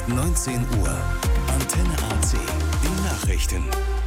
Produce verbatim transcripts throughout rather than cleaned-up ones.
neunzehn Uhr. Antenne A C. Die Nachrichten.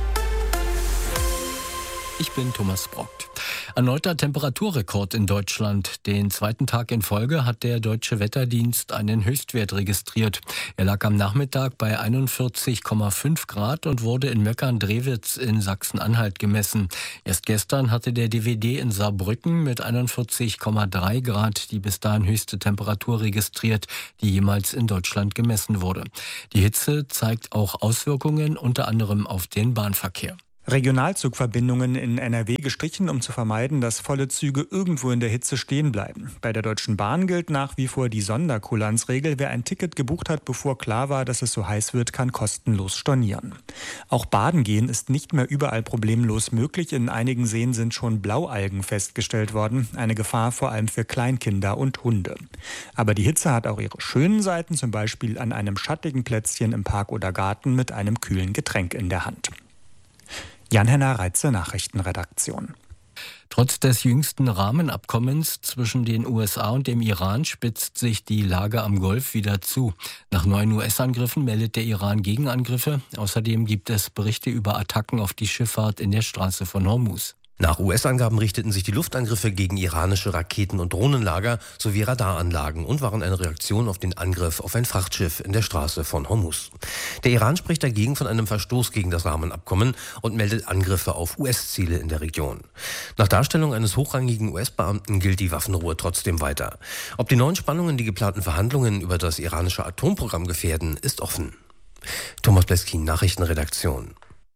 Ich bin Thomas Brockt. Erneuter Temperaturrekord in Deutschland. Den zweiten Tag in Folge hat der Deutsche Wetterdienst einen Höchstwert registriert. Er lag am Nachmittag bei einundvierzig Komma fünf Grad und wurde in Möckern-Drewitz in Sachsen-Anhalt gemessen. Erst gestern hatte der D W D in Saarbrücken mit einundvierzig Komma drei Grad die bis dahin höchste Temperatur registriert, die jemals in Deutschland gemessen wurde. Die Hitze zeigt auch Auswirkungen unter anderem auf den Bahnverkehr. Regionalzugverbindungen in N R W gestrichen, um zu vermeiden, dass volle Züge irgendwo in der Hitze stehen bleiben. Bei der Deutschen Bahn gilt nach wie vor die Sonderkulanzregel. Wer ein Ticket gebucht hat, bevor klar war, dass es so heiß wird, kann kostenlos stornieren. Auch Baden gehen ist nicht mehr überall problemlos möglich. In einigen Seen sind schon Blaualgen festgestellt worden. Eine Gefahr vor allem für Kleinkinder und Hunde. Aber die Hitze hat auch ihre schönen Seiten, zum Beispiel an einem schattigen Plätzchen im Park oder Garten mit einem kühlen Getränk in der Hand. Jan-Henner Reitze, Nachrichtenredaktion. Trotz des jüngsten Rahmenabkommens zwischen den U S A und dem Iran spitzt sich die Lage am Golf wieder zu. Nach neuen U S-Angriffen meldet der Iran Gegenangriffe. Außerdem gibt es Berichte über Attacken auf die Schifffahrt in der Straße von Hormuz. Nach U S-Angaben richteten sich die Luftangriffe gegen iranische Raketen- und Drohnenlager sowie Radaranlagen und waren eine Reaktion auf den Angriff auf ein Frachtschiff in der Straße von Hormuz. Der Iran spricht dagegen von einem Verstoß gegen das Rahmenabkommen und meldet Angriffe auf U S-Ziele in der Region. Nach Darstellung eines hochrangigen U S-Beamten gilt die Waffenruhe trotzdem weiter. Ob die neuen Spannungen die geplanten Verhandlungen über das iranische Atomprogramm gefährden, ist offen. Thomas Bleskin, Nachrichtenredaktion.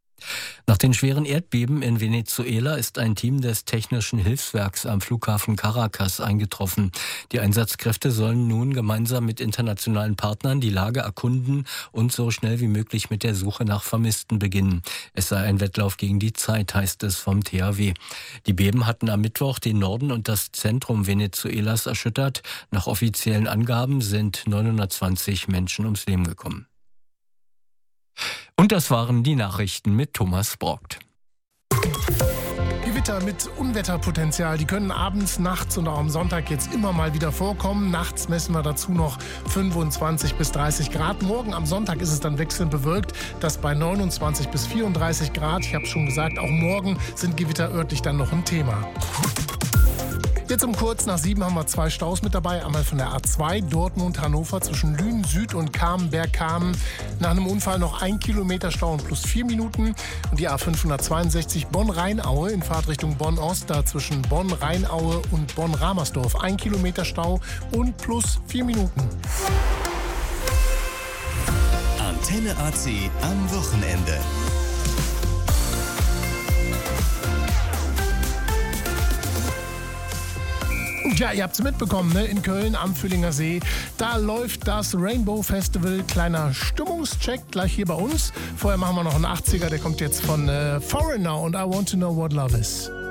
Nach den schweren Erdbeben in Venezuela ist ein Team des Technischen Hilfswerks am Flughafen Caracas eingetroffen. Die Einsatzkräfte sollen nun gemeinsam mit internationalen Partnern die Lage erkunden und so schnell wie möglich mit der Suche nach Vermissten beginnen. Es sei ein Wettlauf gegen die Zeit, heißt es vom T H W. Die Beben hatten am Mittwoch den Norden und das Zentrum Venezuelas erschüttert. Nach offiziellen Angaben sind neunhundertzwanzig Menschen ums Leben gekommen. Und das waren die Nachrichten mit Thomas Brockt. Gewitter mit Unwetterpotenzial, die können abends, nachts und auch am Sonntag jetzt immer mal wieder vorkommen. Nachts messen wir dazu noch fünfundzwanzig bis dreißig Grad. Morgen am Sonntag ist es dann wechselnd bewölkt, das bei neunundzwanzig bis vierunddreißig Grad. Ich habe schon gesagt, auch morgen sind Gewitter örtlich dann noch ein Thema. Jetzt um kurz nach sieben haben wir zwei Staus mit dabei. Einmal von der A zwei Dortmund-Hannover zwischen Lünen Süd und Kamen-Bergkamen. Nach einem Unfall noch ein Kilometer Stau und plus vier Minuten. Und die A fünfhundertzweiundsechzig Bonn-Rheinaue in Fahrtrichtung Bonn-Ost, da zwischen Bonn-Rheinaue und Bonn-Ramersdorf. Ein Kilometer Stau und plus vier Minuten. Antenne A C am Wochenende. Ja, ihr habt es mitbekommen, ne? In Köln am Füllinger See. Da läuft das Rainbow Festival. Kleiner Stimmungscheck gleich hier bei uns. Vorher machen wir noch einen achtziger, der kommt jetzt von äh, Foreigner und I Want to Know What Love Is.